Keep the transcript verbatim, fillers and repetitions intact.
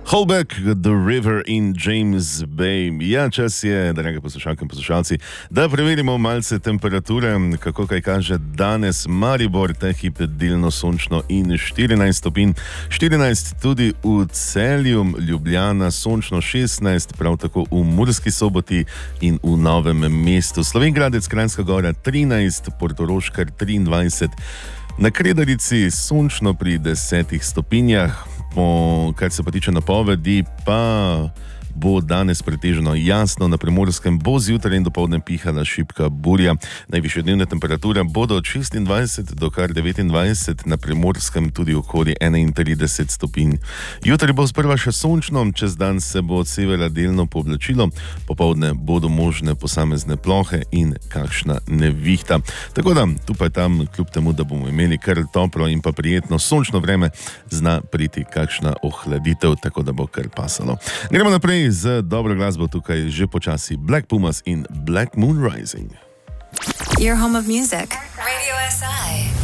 Holbeck, The River in James Bay. Ja, čas je, drage poslušalke in poslušalci, da preverimo malce temperature, kako kaj kaže danes Maribor, ta hip delno sončno in štirinajst stopinj, štirinajst tudi v Celju, Ljubljana sončno šestnajst, prav tako v Murski Soboti in v Novem mestu. Slovenj Gradec, Kranjska Gora trinajst, Portorož kar triindvajset, na Kredarici sončno pri desetih stopinjah. Po, kar se pa tiče napovedi, pa bo danes pretežno jasno, na Primorskem bo zjutraj in dopoldne pihala šibka burja. Najvišje dnevne temperature bodo od šestindvajset do kar devetindvajset, na Primorskem tudi okoli enaintrideset stopinj. Jutri bo sprva še sončno, čez dan se bo od severa delno pooblačilo, popoldne bodo možne posamezne plohe in kakšna nevihta. Tako da, tu pa je tam, kljub temu, da bomo imeli kar toplo in pa prijetno sončno vreme, zna priti kakšna ohladitev, tako da bo kar pasalo. Gremo naprej z dobro glasbo, tukaj že počasi Black Pumas in Black Moon Rising. Your home of music. Radio S I.